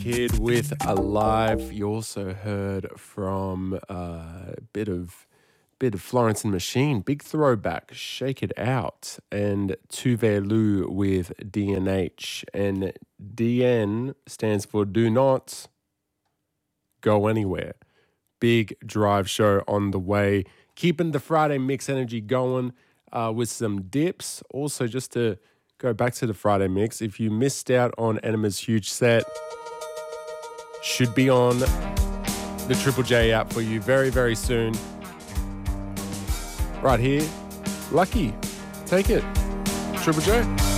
Kid with Alive. You also heard from a bit of Florence and Machine, big throwback, Shake It Out, and Tuvelu with DNH. And DN stands for Do Not Go Anywhere. Big drive show on the way, keeping the Friday mix energy going with some dips. Also, just to go back to the Friday mix, if you missed out on Enema's huge set, should be on the Triple J app for you very, very soon. Right here, Lucky. Take it. Triple J.